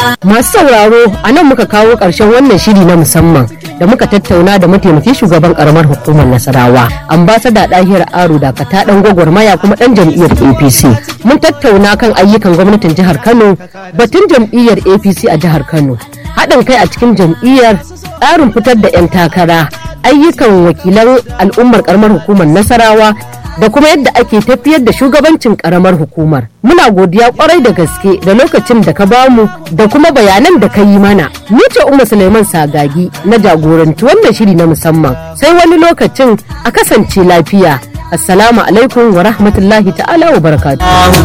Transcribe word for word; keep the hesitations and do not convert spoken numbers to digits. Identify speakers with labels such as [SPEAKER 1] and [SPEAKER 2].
[SPEAKER 1] Masu sauraro a nan muka kawo ƙarshen wannan shiri na musamman da muka tattauna da mataimakin shugaban karamar hukumar Nasarawa, ambasada Dahir Aro Dakata dan gwagwarmaya kuma dan jam'iyyar A P C. Mun tattauna kan ayyukan gwamnatin jihar Kano, batun jam'iyyar A P C a jihar Kano, haɗin kai a cikin jam'iyyar, tsarin fitar da 'yan takara, ayyukan wakilan al'ummar karamar hukumar Nasarawa da kuma yadda ake tafiyar da shugabancin karamar hukumar. Muna godiya kwarai da gaske da lokacin da ka bamu da kuma bayanan da ka yi mana. Ni ce Umma Suleiman Sagagi na jagoranci wannan shiri na musamman. Sai wani lokacin a kasance lafiya. Assalamu alaikum wa rahmatullahi ta'ala wa barakatuh.